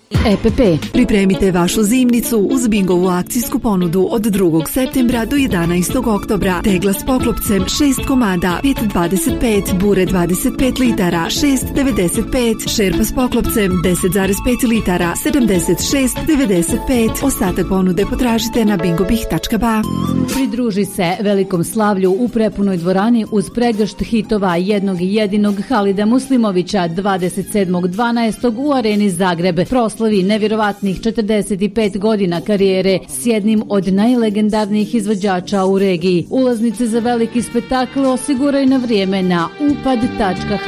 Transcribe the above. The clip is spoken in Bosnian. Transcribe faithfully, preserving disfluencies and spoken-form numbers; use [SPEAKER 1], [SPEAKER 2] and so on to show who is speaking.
[SPEAKER 1] E P P.
[SPEAKER 2] Pripremite vašu zimnicu uz bingovu akcijsku ponudu od drugog septembra do jedanaestog oktobra. Tegla s poklopcem šest komada, pet dvadeset pet, bure dvadeset pet litara, šest devedeset pet, šerpa s poklopcem deset zarez pet litara, sedamdeset šest devedeset pet. Ostatak ponude potražite na bingobih tačka ba.
[SPEAKER 1] Pridruži se velikom slavlju u prepunoj dvorani uz pregršt hitova jednog i jedinog Halida Muslimovića dvadeset sedmog dvanaestog u Areni Zagreb. Proslavi nevjerovatnih četrdeset pet godina karijere s jednim od najlegendarnijih izvođača u regiji. Ulaznice za veliki spektakl osiguraj na vrijeme na upad tačka ha.